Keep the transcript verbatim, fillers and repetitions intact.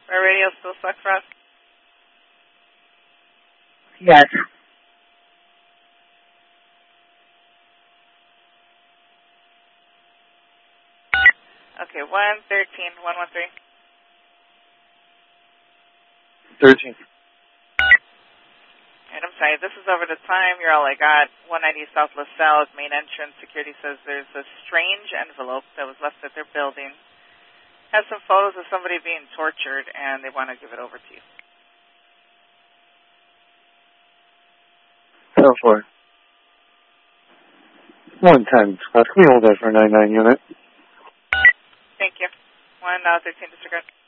Our radio still suck for us? Yes. Okay, one thirteen, one one three. Thirteen. And I'm sorry, this is over the time. You're all I got. one ninety South LaSalle, main entrance. Security says there's a strange envelope that was left at their building. Has some photos of somebody being tortured, and they want to give it over to you. Go for it. one ten. Scott, can we hold that for a nine nine unit? Thank you. one thirteen, disregard.